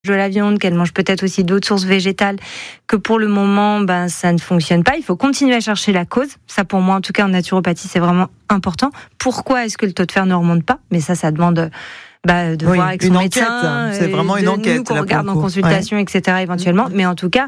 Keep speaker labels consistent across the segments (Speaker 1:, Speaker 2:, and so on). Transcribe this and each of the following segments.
Speaker 1: de la viande, qu'elle mange peut-être aussi d'autres sources végétales, que pour le moment, ça ne fonctionne pas. Il faut continuer à chercher la cause. Ça, pour moi, en tout cas, en naturopathie, c'est vraiment important. Pourquoi est-ce que le taux de fer ne remonte pas ? Mais ça demande de voir avec son médecin.
Speaker 2: C'est vraiment une enquête.
Speaker 1: Nous, qu'on regarde en consultation, etc., éventuellement. Mais en tout cas,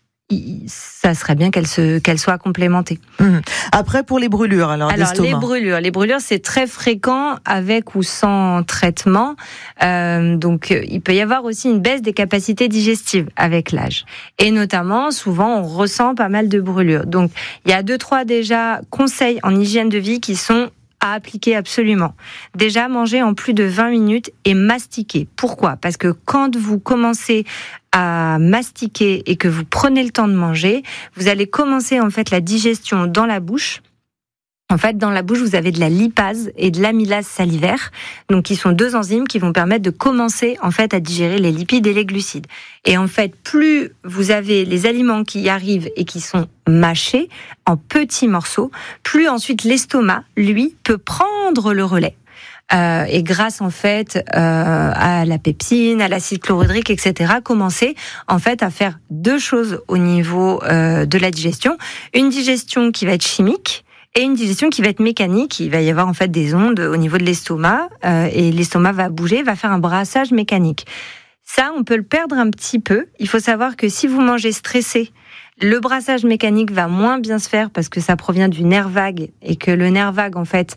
Speaker 1: ça serait bien qu'elle soit complémentée.
Speaker 2: Après, pour les brûlures, alors
Speaker 1: les brûlures, c'est très fréquent avec ou sans traitement. Donc, il peut y avoir aussi une baisse des capacités digestives avec l'âge. Et notamment, souvent, on ressent pas mal de brûlures. Donc, il y a 2-3 déjà conseils en hygiène de vie qui sont à appliquer absolument. Déjà, manger en plus de 20 minutes et mastiquer. Pourquoi ? Parce que quand vous commencez à mastiquer et que vous prenez le temps de manger, vous allez commencer en fait la digestion dans la bouche. En fait, dans la bouche, vous avez de la lipase et de l'amylase salivaire, donc qui sont 2 enzymes qui vont permettre de commencer en fait à digérer les lipides et les glucides. Et en fait, plus vous avez les aliments qui y arrivent et qui sont mâchés en petits morceaux, plus ensuite l'estomac, lui, peut prendre le relais. Et grâce en fait à la pepsine, à l'acide chlorhydrique, etc., commencer en fait à faire 2 choses au niveau de la digestion. Une digestion qui va être chimique et une digestion qui va être mécanique. Il va y avoir en fait des ondes au niveau de l'estomac et l'estomac va bouger, va faire un brassage mécanique. Ça, on peut le perdre un petit peu. Il faut savoir que si vous mangez stressé, le brassage mécanique va moins bien se faire parce que ça provient du nerf vague et que le nerf vague en fait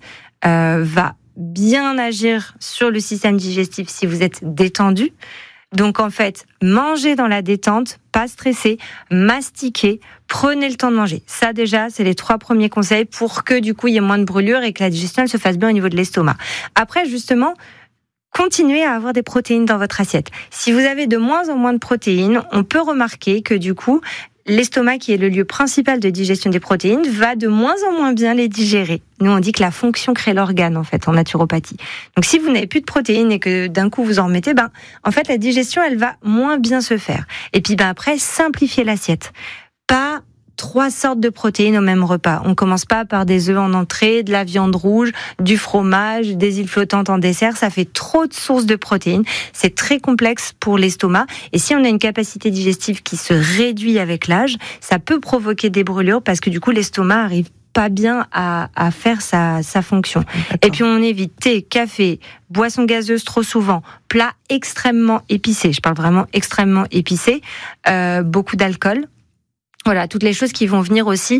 Speaker 1: va bien agir sur le système digestif si vous êtes détendu. Donc en fait, mangez dans la détente, pas stressé, mastiquez, prenez le temps de manger. Ça déjà, c'est les 3 premiers conseils pour que du coup il y ait moins de brûlures et que la digestion elle se fasse bien au niveau de l'estomac. Après justement, continuez à avoir des protéines dans votre assiette. Si vous avez de moins en moins de protéines, on peut remarquer que du coup, l'estomac, qui est le lieu principal de digestion des protéines, va de moins en moins bien les digérer. Nous, on dit que la fonction crée l'organe, en fait, en naturopathie. Donc, si vous n'avez plus de protéines et que d'un coup vous en remettez, en fait, la digestion, elle va moins bien se faire. Et puis, après, simplifiez l'assiette. Pas 3 sortes de protéines au même repas. On commence pas par des œufs en entrée, de la viande rouge, du fromage, des îles flottantes en dessert. Ça fait trop de sources de protéines. C'est très complexe pour l'estomac. Et si on a une capacité digestive qui se réduit avec l'âge, ça peut provoquer des brûlures parce que du coup, l'estomac arrive pas bien à faire sa fonction. D'accord. Et puis on évite thé, café, boissons gazeuses trop souvent, plats extrêmement épicés. Je parle vraiment extrêmement épicés. Beaucoup d'alcool. Voilà, toutes les choses qui vont venir aussi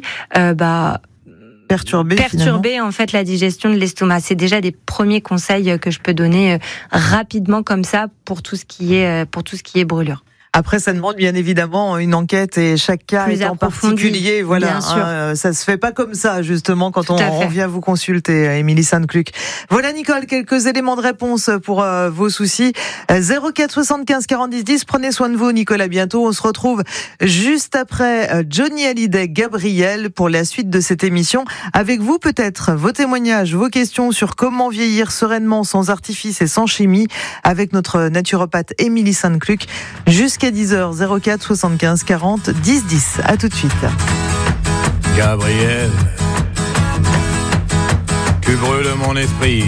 Speaker 1: perturber en fait la digestion de l'estomac. C'est déjà des premiers conseils que je peux donner rapidement comme ça pour tout ce qui est brûlure.
Speaker 2: Après, ça demande bien évidemment une enquête et chaque cas est en particulier. Voilà, ça se fait pas comme ça justement quand on vient vous consulter, Émilie Sainte-Cluc. Voilà Nicole, quelques éléments de réponse pour vos soucis. 04 75 40 10 10. Prenez soin de vous, Nicole. À bientôt. On se retrouve juste après Johnny Hallyday, Gabriel pour la suite de cette émission. Avec vous peut-être vos témoignages, vos questions sur comment vieillir sereinement, sans artifice et sans chimie, avec notre naturopathe Émilie Sainte-Cluc jusqu'à 10h, 04 75 40 10 10. À tout de suite.
Speaker 3: Gabriel, tu brûles mon esprit.